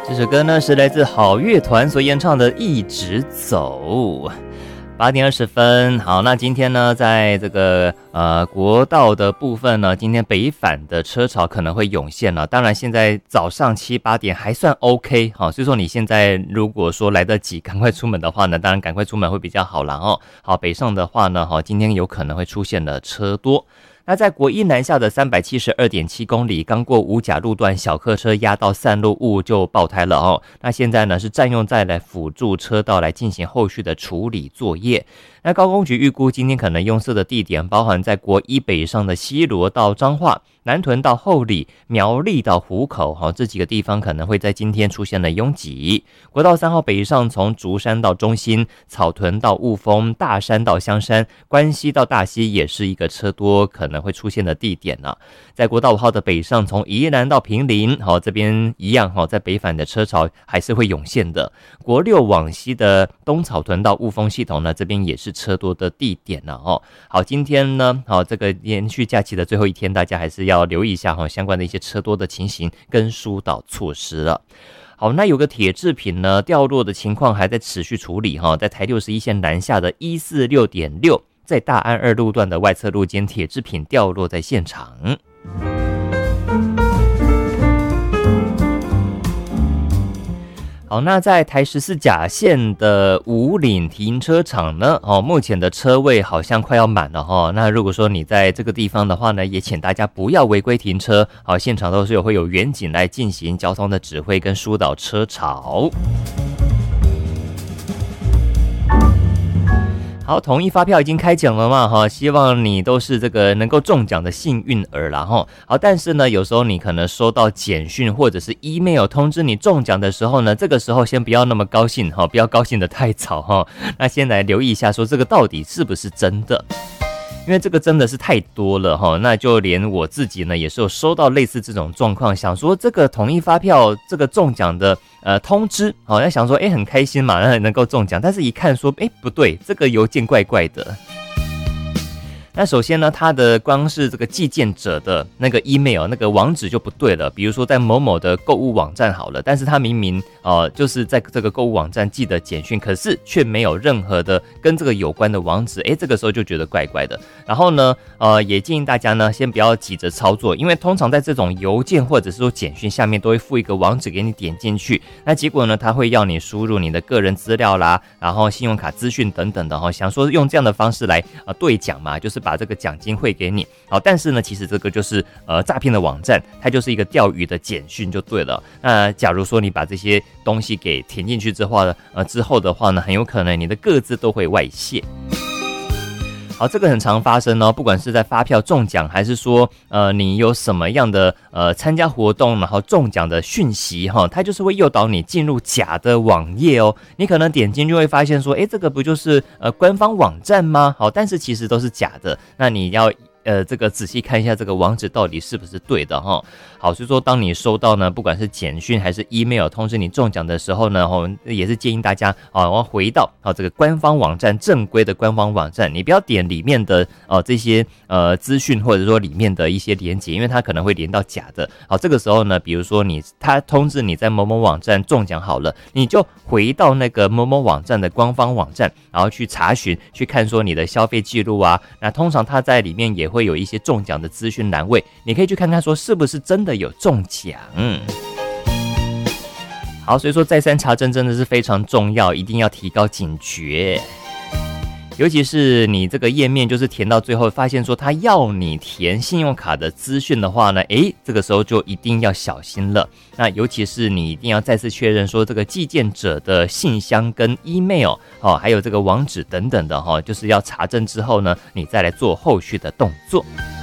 这首歌呢是来自好乐团所演唱的《一直走》。8点20分，好，那今天呢，在这个国道的部分呢，今天北返的车潮可能会涌现了。当然，现在早上7、8点还算 OK， 好，所以说你现在如果说来得及赶快出门的话呢，当然赶快出门会比较好啦哦。好，北上的话呢，今天有可能会出现了车多。那在国一南下的372.7公里，刚过五甲路段，小客车压到散落物就爆胎了哦。那现在呢是占用在来辅助车道来进行后续的处理作业。那高工局预估今天可能用色的地点包含在国一北上的西螺到彰化、南屯到后里、苗栗到湖口，这几个地方可能会在今天出现了拥挤。国道3号北上从竹山到中心、草屯到雾峰、大山到香山、关西到大溪也是一个车多可能会出现的地点呢。在国道5号的北上从宜兰到坪林，这边一样，在北返的车潮还是会涌现的。国6往西的东草屯到雾峰系统呢，这边也是车多的地点了哦。好，今天呢，这个连续假期的最后一天，大家还是要留意一下相关的一些车多的情形跟疏导措施了。好，那有个铁制品呢掉落的情况还在持续处理在台61线南下的146.6，在大安2路段的外侧路肩铁制品掉落在现场。好，那在台14甲线的五岭停车场呢，目前的车位好像快要满了那如果说你在这个地方的话呢，也请大家不要违规停车。好，现场都是会有员警来进行交通的指挥跟疏导车潮。好，统一发票已经开奖了嘛希望你都是这个能够中奖的幸运儿啦好，但是呢，有时候你可能收到简讯或者是 email 通知你中奖的时候呢，这个时候先不要那么高兴不要高兴得太早那先来留意一下说这个到底是不是真的。因为这个真的是太多了那就连我自己呢也是有收到类似这种状况，想说这个统一发票这个中奖的通知要想说很开心嘛，能够中奖，但是一看说不对，这个邮件怪怪的。那首先呢，它的光是这个寄件者的那个 email 那个网址就不对了，比如说在某某的购物网站好了，但是它明明就是在这个购物网站寄的简讯，可是却没有任何的跟这个有关的网址，这个时候就觉得怪怪的。然后呢，也建议大家呢先不要急着操作，因为通常在这种邮件或者是说简讯下面都会附一个网址给你点进去，那结果呢，它会要你输入你的个人资料啦，然后信用卡资讯等等的想说用这样的方式来兑奖嘛，就是把这个奖金汇给你。好，但是呢，其实这个就是诈骗的网站，它就是一个钓鱼的简讯就对了。那假如说你把这些东西给填进去之后的话呢，很有可能你的个资都会外泄。好，这个很常发生不管是在发票中奖，还是说你有什么样的参加活动然后中奖的讯息它就是会诱导你进入假的网页你可能点进就会发现说这个不就是官方网站吗？好，但是其实都是假的，那你要这个仔细看一下这个网址到底是不是对的好，所以说当你收到呢，不管是简讯还是 email 通知你中奖的时候呢也是建议大家要回到这个官方网站，正规的官方网站，你不要点里面的这些资讯，或者说里面的一些连结，因为它可能会连到假的。好，这个时候呢，比如说他通知你在某某网站中奖好了，你就回到那个某某网站的官方网站，然后去查询，去看说你的消费记录啊，那通常它在里面也会有一些中奖的资讯栏位，你可以去看看说是不是真的有中奖。好，所以说再三查证真的是非常重要，一定要提高警觉。尤其是你这个页面就是填到最后发现说他要你填信用卡的资讯的话呢，这个时候就一定要小心了。那尤其是你一定要再次确认说这个寄件者的信箱跟 email 还有这个网址等等的就是要查证之后呢，你再来做后续的动作。